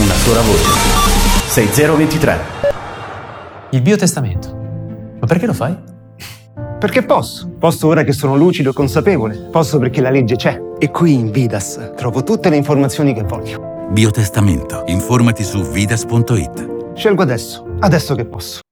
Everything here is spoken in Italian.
una sola voce. 6023. Il biotestamento. Ma perché lo fai? Perché posso. Posso ora che sono lucido e consapevole. Posso perché la legge c'è. E qui in Vidas trovo tutte le informazioni che voglio. Biotestamento. Informati su vidas.it. Scelgo adesso che posso.